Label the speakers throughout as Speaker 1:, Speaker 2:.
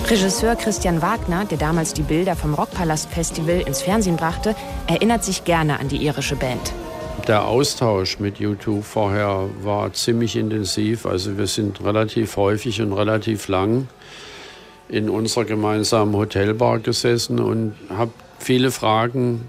Speaker 1: Regisseur Christian Wagner, der damals die Bilder vom Rockpalast-Festival ins Fernsehen brachte, erinnert sich gerne an die irische Band.
Speaker 2: Der Austausch mit U2 vorher war ziemlich intensiv. Also wir sind relativ häufig und relativ lang in unserer gemeinsamen Hotelbar gesessen und habe viele Fragen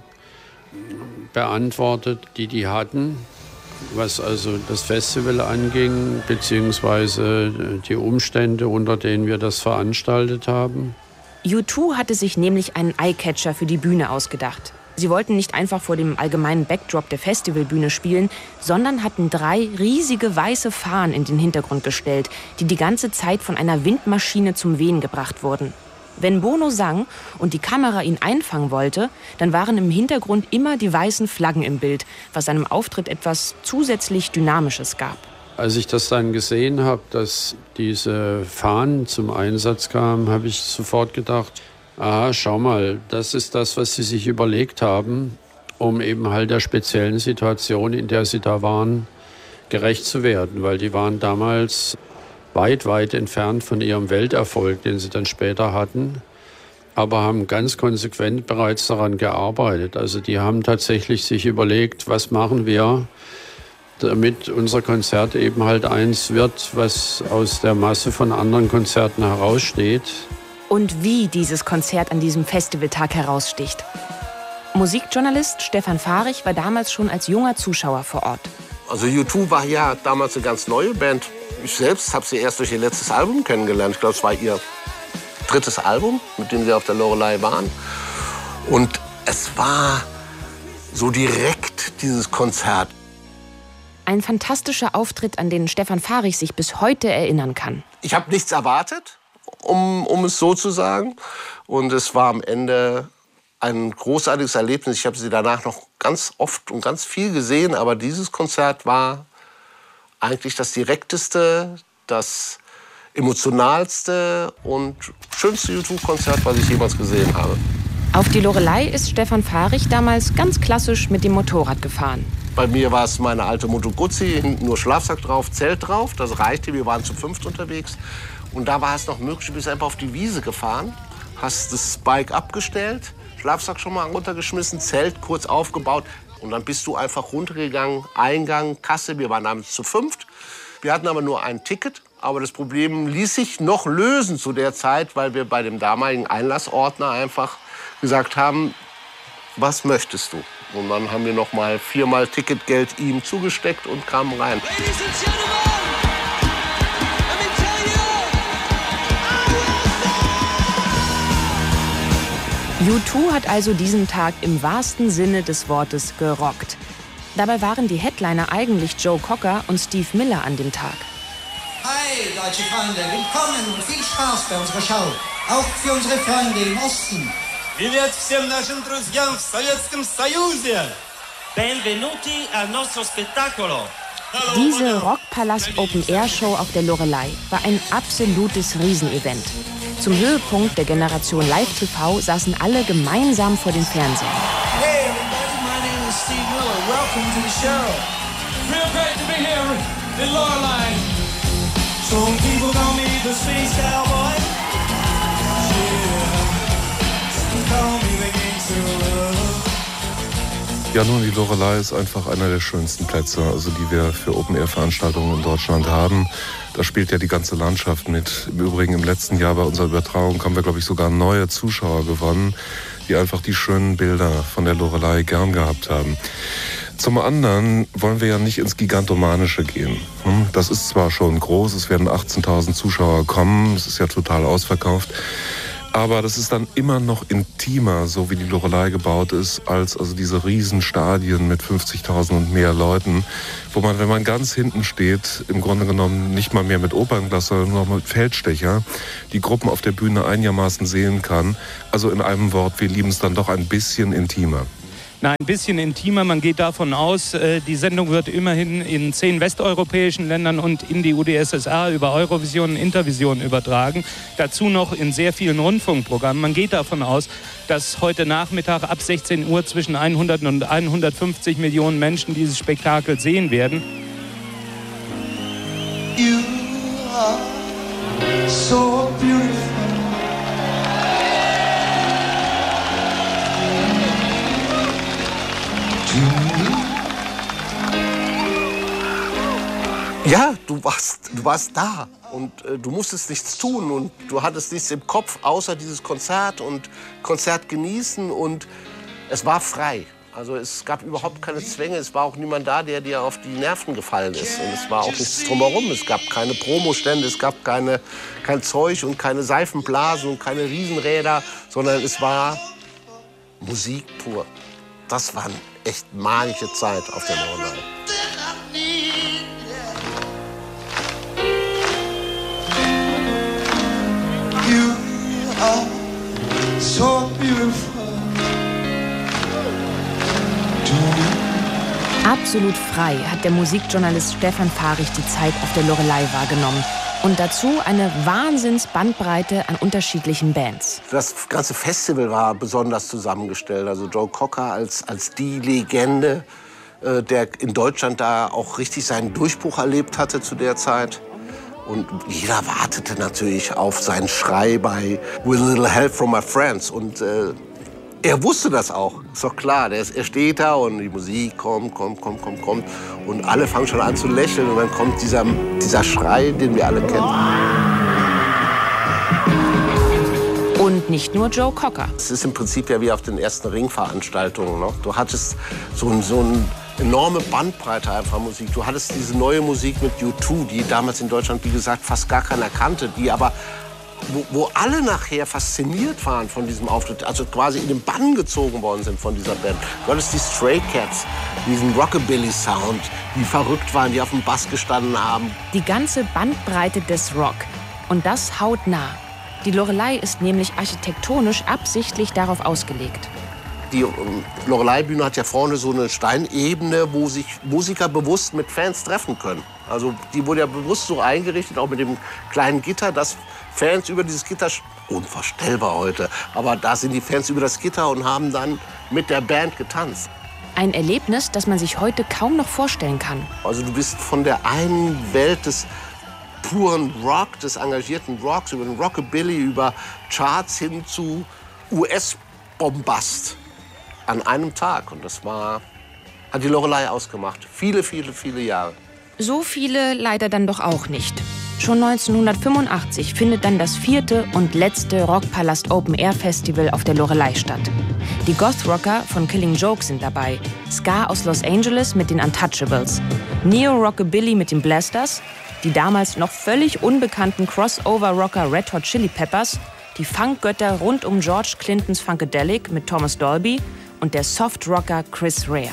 Speaker 2: beantwortet, die hatten, was also das Festival anging, beziehungsweise die Umstände, unter denen wir das veranstaltet haben.
Speaker 1: U2 hatte sich nämlich einen Eyecatcher für die Bühne ausgedacht. Sie wollten nicht einfach vor dem allgemeinen Backdrop der Festivalbühne spielen, sondern hatten 3 riesige weiße Fahnen in den Hintergrund gestellt, die die ganze Zeit von einer Windmaschine zum Wehen gebracht wurden. Wenn Bono sang und die Kamera ihn einfangen wollte, dann waren im Hintergrund immer die weißen Flaggen im Bild, was seinem Auftritt etwas zusätzlich Dynamisches gab.
Speaker 2: Als ich das dann gesehen habe, dass diese Fahnen zum Einsatz kamen, habe ich sofort gedacht, aha, schau mal, das ist das, was sie sich überlegt haben, um eben halt der speziellen Situation, in der sie da waren, gerecht zu werden. Weil die waren damals weit entfernt von ihrem Welterfolg, den sie dann später hatten, aber haben ganz konsequent bereits daran gearbeitet. Also die haben tatsächlich sich überlegt, was machen wir, damit unser Konzert eben halt eins wird, was aus der Masse von anderen Konzerten heraussteht.
Speaker 1: Und wie dieses Konzert an diesem Festivaltag heraussticht. Musikjournalist Stefan Fahrig war damals schon als junger Zuschauer vor Ort.
Speaker 3: Also U2 war ja damals eine ganz neue Band. Ich selbst habe sie erst durch ihr letztes Album kennengelernt. Ich glaube, es war ihr 3. Album, mit dem sie auf der Loreley waren. Und es war so direkt dieses Konzert.
Speaker 1: Ein fantastischer Auftritt, an den Stefan Fahrig sich bis heute erinnern kann.
Speaker 3: Ich habe nichts erwartet, um es so zu sagen. Und es war am Ende ein großartiges Erlebnis. Ich habe sie danach noch ganz oft und ganz viel gesehen. Aber dieses Konzert war eigentlich das direkteste, das emotionalste und schönste U2-Konzert, was ich jemals gesehen habe.
Speaker 1: Auf die Loreley ist Stefan Fahrig damals ganz klassisch mit dem Motorrad gefahren.
Speaker 3: Bei mir war es meine alte Moto Guzzi, hinten nur Schlafsack drauf, Zelt drauf. Das reichte, wir waren zu 5 unterwegs. Und da war es noch möglich, du bist einfach auf die Wiese gefahren, hast das Bike abgestellt, Schlafsack schon mal runtergeschmissen, Zelt kurz aufgebaut. Und dann bist du einfach runtergegangen, Eingang, Kasse, wir waren damals zu 5. Wir hatten aber nur ein Ticket, aber das Problem ließ sich noch lösen zu der Zeit, weil wir bei dem damaligen Einlassordner einfach gesagt haben, was möchtest du? Und dann haben wir noch mal 4-mal Ticketgeld ihm zugesteckt und kamen rein.
Speaker 1: U2 hat also diesen Tag im wahrsten Sinne des Wortes gerockt. Dabei waren die Headliner eigentlich Joe Cocker und Steve Miller an dem Tag.
Speaker 4: Hi, deutsche Freunde, willkommen und viel Spaß bei unserer Show. Auch für unsere Freunde im Osten.
Speaker 5: Привет всем нашим друзьям в Советском Союзе. Benvenuti al nostro spettacolo.
Speaker 1: Diese Rockpalast Open Air Show auf der Loreley war ein absolutes Riesenevent. Zum Höhepunkt der Generation Live TV saßen alle gemeinsam vor dem Fernseher.
Speaker 4: Hey everybody, my name is Steve Miller. Welcome to the show.
Speaker 5: Real great to be here in Loreley.
Speaker 4: Some people call me the Space Cowboy. Yeah. Some call me the Gangster Love.
Speaker 6: Ja, nun, die Loreley ist einfach einer der schönsten Plätze, also die wir für Open-Air-Veranstaltungen in Deutschland haben. Da spielt ja die ganze Landschaft mit. Im Übrigen im letzten Jahr bei unserer Übertragung haben wir, glaube ich, sogar neue Zuschauer gewonnen, die einfach die schönen Bilder von der Loreley gern gehabt haben. Zum anderen wollen wir ja nicht ins Gigantomanische gehen. Das ist zwar schon groß, es werden 18.000 Zuschauer kommen, es ist ja total ausverkauft. Aber das ist dann immer noch intimer, so wie die Loreley gebaut ist, als also diese Riesenstadien mit 50.000 und mehr Leuten, wo man, wenn man ganz hinten steht, im Grunde genommen nicht mal mehr mit Opernglas, sondern nur noch mit Feldstecher, die Gruppen auf der Bühne einigermaßen sehen kann. Also in einem Wort, wir lieben es dann doch ein bisschen intimer.
Speaker 7: Na, ein bisschen intimer. Man geht davon aus, die Sendung wird immerhin in 10 westeuropäischen Ländern und in die UdSSR über Eurovision und Intervision übertragen. Dazu noch in sehr vielen Rundfunkprogrammen. Man geht davon aus, dass heute Nachmittag ab 16 Uhr zwischen 100 und 150 Millionen Menschen dieses Spektakel sehen werden.
Speaker 4: You are so beautiful.
Speaker 3: Ja, du warst da und du musstest nichts tun und du hattest nichts im Kopf, außer dieses Konzert und Konzert genießen und es war frei. Also es gab überhaupt keine Zwänge, es war auch niemand da, der dir auf die Nerven gefallen ist. Und es war auch nichts drumherum, es gab keine Promostände, es gab kein Zeug und keine Seifenblasen und keine Riesenräder, sondern es war Musik pur. Das war eine echt magische Zeit auf der Loreley.
Speaker 8: You are so beautiful.
Speaker 1: Absolut frei hat der Musikjournalist Stefan Fahrig die Zeit auf der Loreley wahrgenommen. Und dazu eine Wahnsinnsbandbreite an unterschiedlichen Bands.
Speaker 3: Das ganze Festival war besonders zusammengestellt. Also Joe Cocker als die Legende, der in Deutschland da auch richtig seinen Durchbruch erlebt hatte zu der Zeit. Und jeder wartete natürlich auf seinen Schrei bei With a Little Help from My Friends. Und er wusste das auch, ist doch klar. Er steht da und die Musik kommt. Und alle fangen schon an zu lächeln. Und dann kommt dieser Schrei, den wir alle kennen.
Speaker 1: Und nicht nur Joe Cocker.
Speaker 3: Es ist im Prinzip ja wie auf den ersten Ringveranstaltungen. Ne? Du hattest so eine enorme Bandbreite einfach Musik. Du hattest diese neue Musik mit U2, die damals in Deutschland, wie gesagt, fast gar keiner kannte, die aber wo alle nachher fasziniert waren von diesem Auftritt, also quasi in den Bann gezogen worden sind von dieser Band. Du hattest die Stray Cats, diesen Rockabilly-Sound, die verrückt waren, die auf dem Bass gestanden haben.
Speaker 1: Die ganze Bandbreite des Rock. Und das hautnah. Die Loreley ist nämlich architektonisch absichtlich darauf ausgelegt.
Speaker 3: Die Loreley-Bühne hat ja vorne so eine Steinebene, wo sich Musiker bewusst mit Fans treffen können. Also die wurde ja bewusst so eingerichtet, auch mit dem kleinen Gitter, dass Fans über dieses Gitter, unvorstellbar heute, aber da sind die Fans über das Gitter und haben dann mit der Band getanzt.
Speaker 1: Ein Erlebnis, das man sich heute kaum noch vorstellen kann.
Speaker 3: Also du bist von der einen Welt des puren Rock, des engagierten Rocks, über den Rockabilly, über Charts hin zu US-Bombast an einem Tag. Und das hat die Loreley ausgemacht. Viele, viele, viele Jahre.
Speaker 1: So viele leider dann doch auch nicht. Schon 1985 findet dann das 4. und letzte Rockpalast Open Air Festival auf der Loreley statt. Die Goth-Rocker von Killing Joke sind dabei, Ska aus Los Angeles mit den Untouchables, Neo-Rockabilly mit den Blasters, die damals noch völlig unbekannten Crossover-Rocker Red Hot Chili Peppers, die Funkgötter rund um George Clintons Funkadelic mit Thomas Dolby und der Soft-Rocker Chris Rea.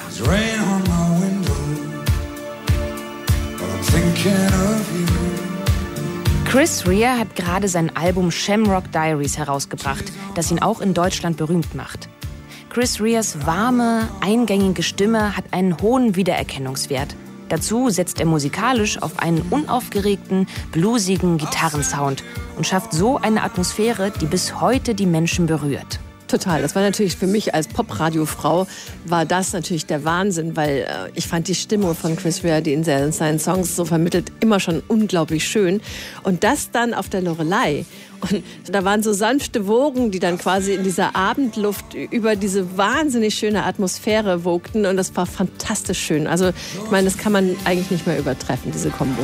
Speaker 1: Chris Rea hat gerade sein Album Shamrock Diaries herausgebracht, das ihn auch in Deutschland berühmt macht. Chris Reas warme, eingängige Stimme hat einen hohen Wiedererkennungswert. Dazu setzt er musikalisch auf einen unaufgeregten, bluesigen Gitarrensound und schafft so eine Atmosphäre, die bis heute die Menschen berührt.
Speaker 9: Total. Das war natürlich für mich als Popradiofrau war das natürlich der Wahnsinn, weil ich fand die Stimme von Chris Rea, die in seinen Songs so vermittelt, immer schon unglaublich schön. Und das dann auf der Loreley. Und da waren so sanfte Wogen, die dann quasi in dieser Abendluft über diese wahnsinnig schöne Atmosphäre wogten. Und das war fantastisch schön. Also ich meine, das kann man eigentlich nicht mehr übertreffen, diese Kombo.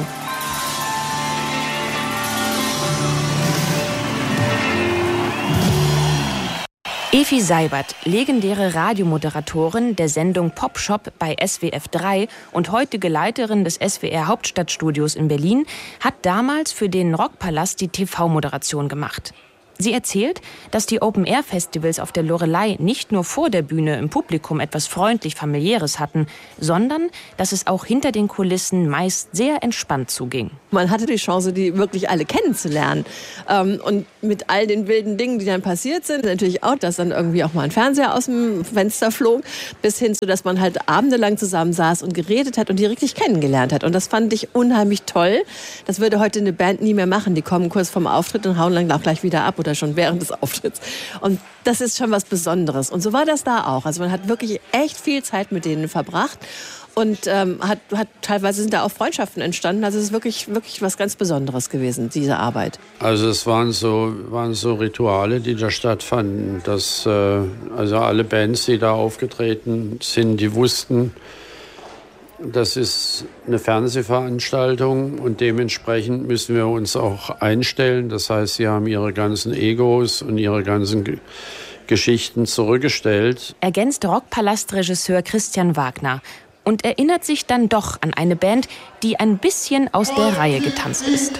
Speaker 1: Efi Seibert, legendäre Radiomoderatorin der Sendung Pop Shop bei SWF 3 und heutige Leiterin des SWR Hauptstadtstudios in Berlin, hat damals für den Rockpalast die TV-Moderation gemacht. Sie erzählt, dass die Open-Air-Festivals auf der Loreley nicht nur vor der Bühne im Publikum etwas freundlich Familiäres hatten, sondern dass es auch hinter den Kulissen meist sehr entspannt zuging.
Speaker 9: Man hatte die Chance, die wirklich alle kennenzulernen. Und mit all den wilden Dingen, die dann passiert sind, natürlich auch, dass dann irgendwie auch mal ein Fernseher aus dem Fenster flog, bis hin zu, dass man halt abendelang zusammen saß und geredet hat und die wirklich kennengelernt hat. Und das fand ich unheimlich toll. Das würde heute eine Band nie mehr machen. Die kommen kurz vorm Auftritt und hauen dann auch gleich wieder ab oder schon während des Auftritts. Und das ist schon was Besonderes. Und so war das da auch. Also man hat wirklich echt viel Zeit mit denen verbracht. Und teilweise sind da auch Freundschaften entstanden. Also es ist wirklich was ganz Besonderes gewesen, diese Arbeit.
Speaker 2: Also es waren so Rituale, die da stattfanden, dass also alle Bands, die da aufgetreten sind, die wussten, das ist eine Fernsehveranstaltung und dementsprechend müssen wir uns auch einstellen. Das heißt, sie haben ihre ganzen Egos und ihre ganzen Geschichten zurückgestellt.
Speaker 1: Ergänzt Rockpalast-Regisseur Christian Wagner und erinnert sich dann doch an eine Band, die ein bisschen aus der Reihe getanzt ist.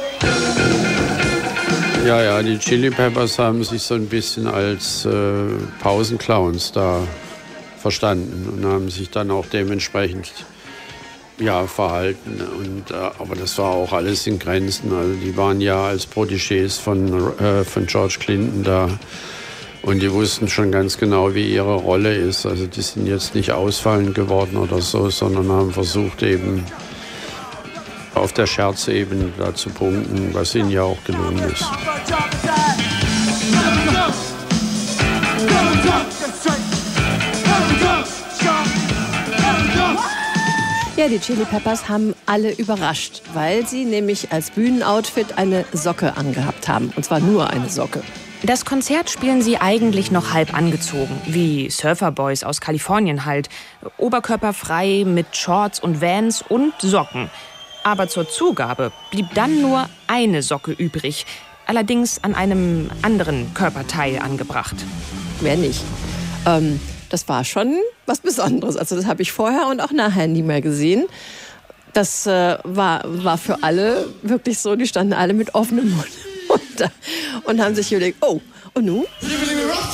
Speaker 2: Ja, die Chili Peppers haben sich so ein bisschen als Pausenclowns da verstanden und haben sich dann auch dementsprechend verhalten. Aber das war auch alles in Grenzen. Also die waren ja als Protégés von George Clinton da. Und die wussten schon ganz genau, wie ihre Rolle ist. Also die sind jetzt nicht ausfallend geworden oder so, sondern haben versucht eben auf der Scherzebene da zu punkten, was ihnen ja auch gelungen ist.
Speaker 9: Ja, die Chili Peppers haben alle überrascht, weil sie nämlich als Bühnenoutfit eine Socke angehabt haben. Und zwar nur eine Socke.
Speaker 1: Das Konzert spielen sie eigentlich noch halb angezogen, wie Surferboys aus Kalifornien halt. Oberkörperfrei mit Shorts und Vans und Socken. Aber zur Zugabe blieb dann nur eine Socke übrig, allerdings an einem anderen Körperteil angebracht.
Speaker 9: Wer nicht? Das war schon was Besonderes. Also das habe ich vorher und auch nachher nie mehr gesehen. Das war für alle wirklich so, die standen alle mit offenem Mund und haben sich überlegt, oh, und nun?